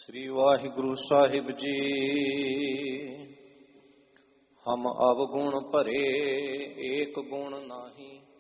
श्री वाहिगुरु साहिब जी। हम अवगुण भरे एक गुण नाही,